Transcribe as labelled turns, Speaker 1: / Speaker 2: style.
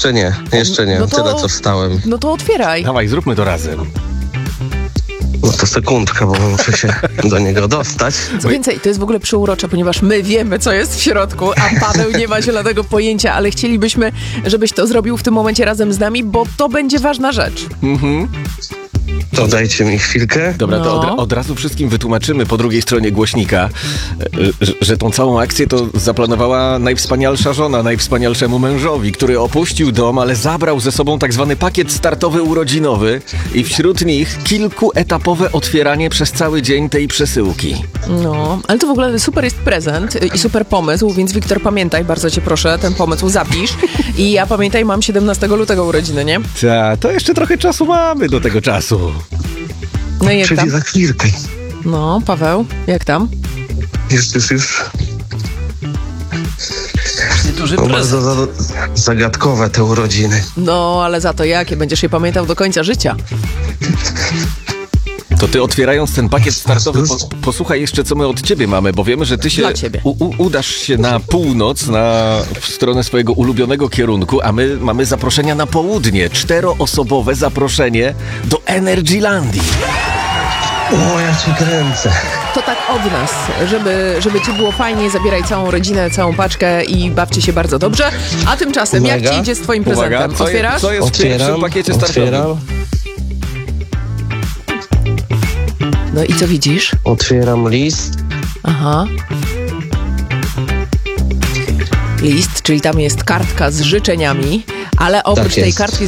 Speaker 1: Jeszcze nie.
Speaker 2: No to-
Speaker 1: Tyle, co wstałem.
Speaker 2: No to otwieraj.
Speaker 3: Dawaj, zróbmy to razem.
Speaker 1: No to sekundkę, bo muszę się do niego dostać.
Speaker 2: Co więcej, to jest w ogóle przyurocze, ponieważ my wiemy, co jest w środku, a Paweł nie ma zielonego pojęcia, ale chcielibyśmy, żebyś to zrobił w tym momencie razem z nami, bo to będzie ważna rzecz.
Speaker 1: To dajcie mi chwilkę.
Speaker 3: Dobra, to
Speaker 2: No.
Speaker 3: od razu wszystkim wytłumaczymy po drugiej stronie głośnika, że tą całą akcję to zaplanowała najwspanialsza żona najwspanialszemu mężowi, który opuścił dom, ale zabrał ze sobą tak zwany pakiet startowy urodzinowy i wśród nich kilkuetapowe otwieranie przez cały dzień tej przesyłki.
Speaker 2: No, ale to w ogóle super jest prezent i super pomysł, więc Wiktor, pamiętaj, bardzo cię proszę, ten pomysł zapisz. I ja pamiętaj, mam 17 lutego urodziny, nie?
Speaker 3: To jeszcze trochę czasu mamy do tego czasu.
Speaker 2: No i jak
Speaker 1: Czyli
Speaker 2: tam?
Speaker 1: za chwilkę.
Speaker 2: No, Paweł, jak tam?
Speaker 1: Już.
Speaker 3: Duży
Speaker 1: No, bardzo zagadkowe te urodziny.
Speaker 2: No, ale za to jakie? Będziesz je pamiętał do końca życia.
Speaker 3: To ty otwierając ten pakiet startowy, posłuchaj jeszcze, co my od ciebie mamy, bo wiemy, że ty się
Speaker 2: Dla ciebie.
Speaker 3: udasz się na północ, w stronę swojego ulubionego kierunku, a my mamy zaproszenia na południe. 4-osobowe zaproszenie do Energylandii.
Speaker 1: O, ja cię kręcę.
Speaker 2: To tak od nas, żeby ci było fajnie, zabieraj całą rodzinę, całą paczkę i bawcie się bardzo dobrze. A tymczasem, jak
Speaker 1: Uwaga.
Speaker 2: ci idzie z twoim
Speaker 3: Uwaga,
Speaker 2: prezentem? Otwierasz?
Speaker 3: co jest w pierwszym pakiecie startowym?
Speaker 1: Otwieram.
Speaker 2: No i co widzisz?
Speaker 1: Otwieram list.
Speaker 2: Aha. List, czyli tam jest kartka z życzeniami, ale oprócz
Speaker 1: Tak
Speaker 2: tej
Speaker 1: jest.
Speaker 2: kartki